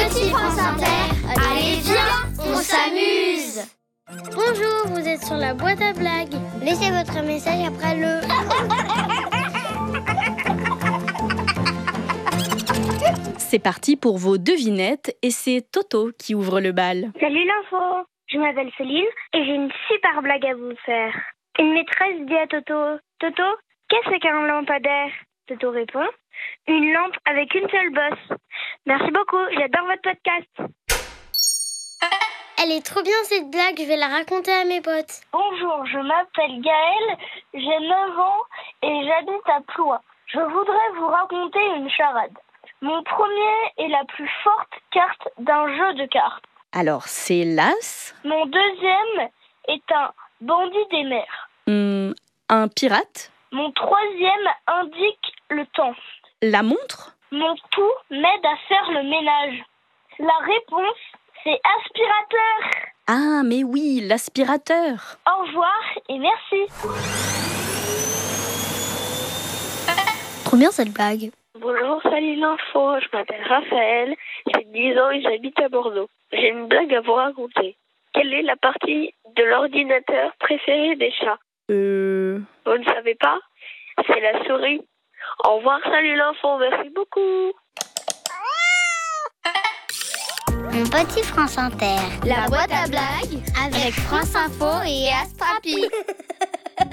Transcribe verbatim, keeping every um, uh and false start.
Petit France Inter, allez viens, on s'amuse. Bonjour, vous êtes sur la boîte à blagues. Laissez votre message après le... C'est parti pour vos devinettes et c'est Toto qui ouvre le bal. Salut l'info, je m'appelle Céline et j'ai une super blague à vous faire. Une maîtresse dit à Toto, Toto, qu'est-ce qu'un lampadaire? Toto répond, une lampe avec une seule bosse. Merci beaucoup, j'adore votre podcast. Elle est trop bien cette blague, je vais la raconter à mes potes. Bonjour, je m'appelle Gaëlle, j'ai neuf ans et j'habite à Ploie. Je voudrais vous raconter une charade. Mon premier est la plus forte carte d'un jeu de cartes. Alors, c'est l'as. Mon deuxième est un bandit des mers. Hum, un pirate. Mon troisième indique le temps. La montre. Mon pouls m'aide à faire le ménage. La réponse, c'est aspirateur. Ah, mais oui, l'aspirateur. Au revoir et merci. Trop bien cette blague. Bonjour, salut l'info, je m'appelle Raphaël, j'ai dix ans et j'habite à Bordeaux. J'ai une blague à vous raconter. Quelle est la partie de l'ordinateur préférée des chats? Euh... Vous ne savez pas? C'est la souris. Au revoir, salut l'info, merci beaucoup. Mon petit France Inter. La boîte à blagues Avec France Info et Astrapi.